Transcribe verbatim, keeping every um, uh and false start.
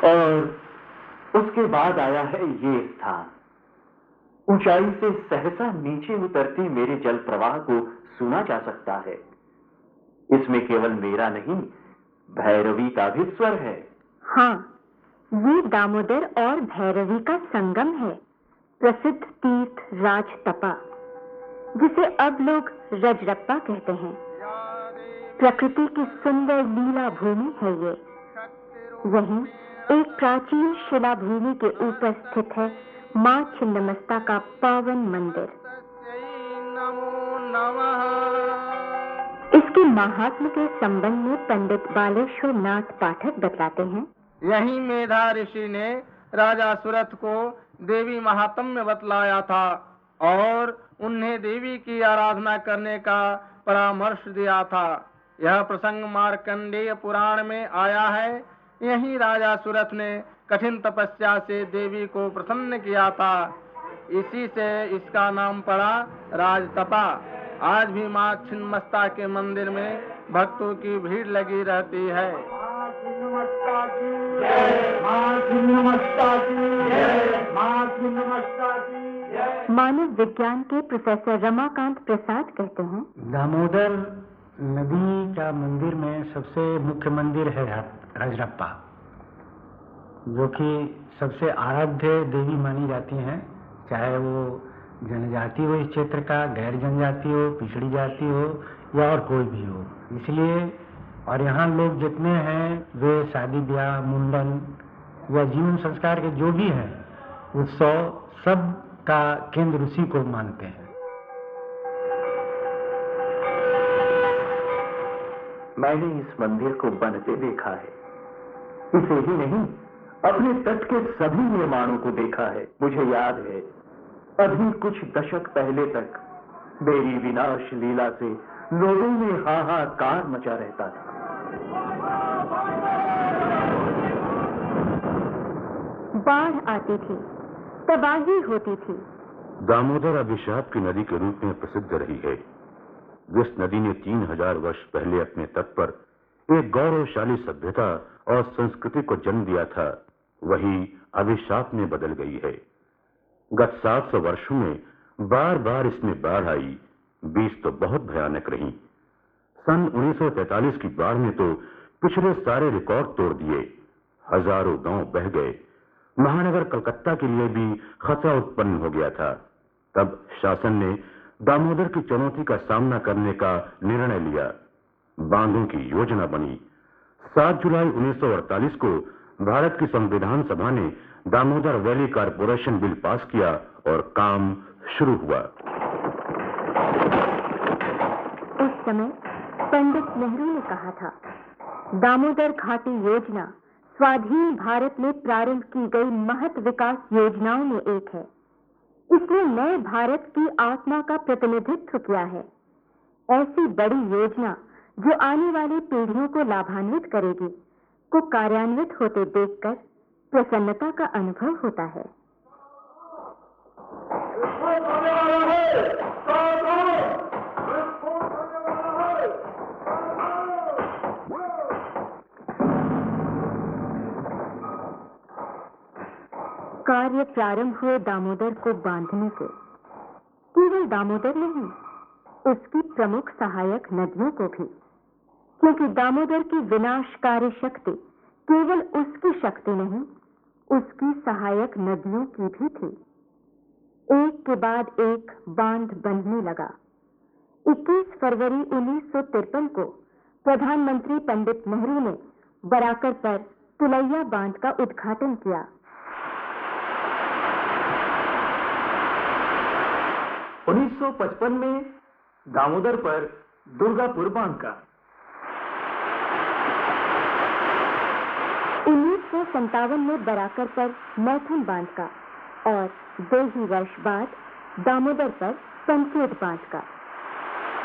और उसके बाद आया है ये स्थान। ऊंचाई से सहसा नीचे उतरती मेरे जल प्रवाह को सुना जा सकता है। इसमें केवल मेरा नहीं, भैरवी का भी स्वर है। हाँ, ये दामोदर और भैरवी का संगम है, प्रसिद्ध तीर्थ राजतपा, जिसे अब लोग रजरप्पा कहते हैं। प्रकृति की सुंदर लीला भूमि है ये। वहीं एक प्राचीन शिला भूमि के ऊपर स्थित है मां छिन्नमस्ता का पावन मंदिर। इसके महात्म्य के संबंध में पंडित बालेश्वर नाथ पाठक बतलाते हैं। यही मेधा ऋषि ने राजा सुरथ को देवी महात्म्य बतलाया था और उन्हें देवी की आराधना करने का परामर्श दिया था। यह प्रसंग मार्कंडेय पुराण में आया है। यही राजा सुरथ ने कठिन तपस्या से देवी को प्रसन्न किया था। इसी से इसका नाम पड़ा राजतपा। आज भी मां छिन्नमस्ता के मंदिर में भक्तों की भीड़ लगी रहती है। मानव विज्ञान के प्रोफेसर रमाकांत प्रसाद कहते हैं, दामोदर नदी का मंदिर में सबसे मुख्य मंदिर है रजरप्पा, जो कि सबसे आराध्य देवी मानी जाती हैं, चाहे वो जनजाति हो, इस क्षेत्र का गैर जनजाति हो, पिछड़ी जाति हो या और कोई भी हो। इसलिए और यहाँ लोग जितने हैं वे शादी ब्याह, मुंडन या जीवन संस्कार के जो भी हैं उत्सव, सब का केंद्र उसी को मानते हैं। मैंने इस मंदिर को बनते देखा है। इसे ही नहीं, अपने तट के सभी निर्माणों को देखा है। मुझे याद है, अभी कुछ दशक पहले तक मेरी विनाश लीला से लोगों में हाहाकार मचा रहता था। बाढ़ आती थी, तबाही होती थी। दामोदर अभिशाप की नदी के रूप में प्रसिद्ध रही है। जिस नदी ने तीन हजार वर्ष पहले अपने तट पर एक गौरवशाली सभ्यता और संस्कृति को जन्म दिया था, वही अभिशाप में बदल गई है। गत सात सौ वर्षों में बार बार इसमें बाढ़ आई। बीस तो बहुत भयानक रही। सन उन्नीस सौ तैंतालीस की बाढ़ ने तो पिछले सारे रिकॉर्ड तोड़ दिए। हजारों गांव बह गए। महानगर कलकत्ता के लिए भी खतरा उत्पन्न हो गया था। तब शासन ने दामोदर की चुनौती का सामना करने का निर्णय लिया। बांधों की योजना बनी। सात जुलाई उन्नीस सौ अड़तालीस को भारत की संविधान सभा ने Damodar valley corporation bill pass किया और काम शुरू हुआ। उस समय पंडित नेहरू ने कहा था, दामोदर घाटी योजना स्वाधीन भारत में प्रारंभ की गई महत विकास योजनाओं में एक है। इसने नए भारत की आत्मा का प्रतिनिधित्व किया है। ऐसी बड़ी योजना जो आने वाली पीढ़ियों को लाभान्वित करेगी, को कार्यान्वित होते देखकर प्रसन्नता का अनुभव होता है। कार्य प्रारंभ हुए दामोदर को बांधने को। केवल दामोदर नहीं, उसकी प्रमुख सहायक नदियों को भी, क्योंकि दामोदर की विनाशकारी शक्ति केवल उसकी शक्ति नहीं, उसकी सहायक नदियों की भी थी। एक के बाद एक बांध बनने लगा। इक्कीस फरवरी उन्नीस सौ तिरपन को प्रधानमंत्री पंडित नेहरू ने बराकर पर तुलैया बांध का उद्घाटन किया। उन्नीस सौ पचपन में दामोदर पर दुर्गापुर बांध का, उन्नीस सौ संतावन में बराकर पर मैथुन बांध का और दो ही वर्ष बाद दामोदर पर संकेत बांध का।